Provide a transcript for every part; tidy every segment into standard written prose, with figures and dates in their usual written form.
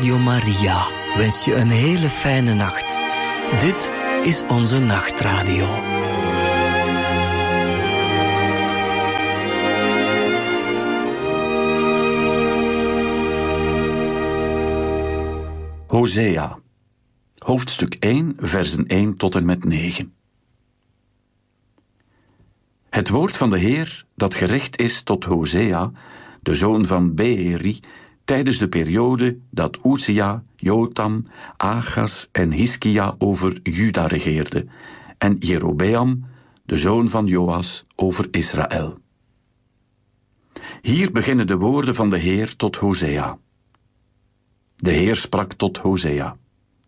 Radio Maria wenst je een hele fijne nacht. Dit is onze nachtradio. Hosea, hoofdstuk 1, versen 1 tot en met 9. Het woord van de Heer dat gericht is tot Hosea, de zoon van Beeri, tijdens de periode dat Uzia, Jotam, Achas en Hiskia over Juda regeerden en Jerobeam, de zoon van Joas, over Israël. Hier beginnen de woorden van de Heer tot Hosea. De Heer sprak tot Hosea.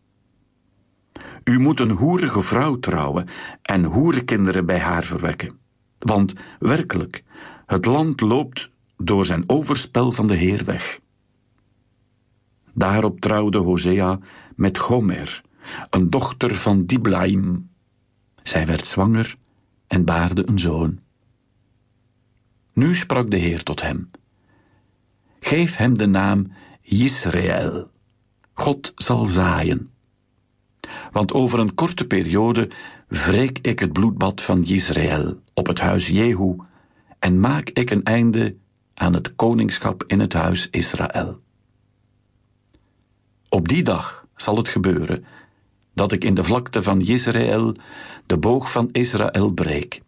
U moet een hoerige vrouw trouwen en hoerenkinderen bij haar verwekken. Want werkelijk, het land loopt door zijn overspel van de Heer weg. Daarop trouwde Hosea met Gomer, een dochter van Diblaim. Zij werd zwanger en baarde een zoon. Nu sprak de Heer tot hem. Geef hem de naam Yisraël. God zal zaaien. Want over een korte periode wreek ik het bloedbad van Yisraël op het huis Jehu en maak ik een einde aan het koningschap in het huis Israël. Op die dag zal het gebeuren dat ik in de vlakte van Yisraël de boog van Israël breek.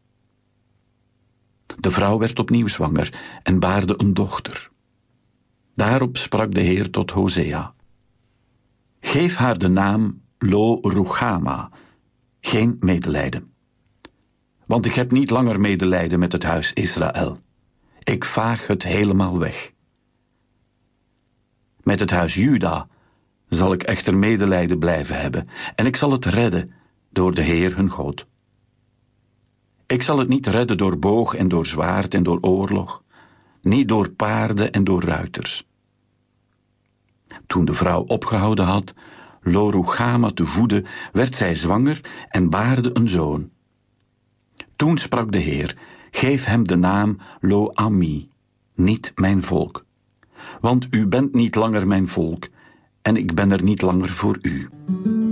De vrouw werd opnieuw zwanger en baarde een dochter. Daarop sprak de Heer tot Hosea. Geef haar de naam Lo-Ruchama, geen medelijden. Want ik heb niet langer medelijden met het huis Israël. Ik vaag het helemaal weg. Met het huis Juda zal ik echter medelijden blijven hebben, en ik zal het redden door de Heer hun God. Ik zal het niet redden door boog en door zwaard en door oorlog, niet door paarden en door ruiters. Toen de vrouw opgehouden had Lo-Ruchama te voeden, werd zij zwanger en baarde een zoon. Toen sprak de Heer, geef hem de naam Lo-Ammi, niet mijn volk. Want u bent niet langer mijn volk, en ik ben er niet langer voor u.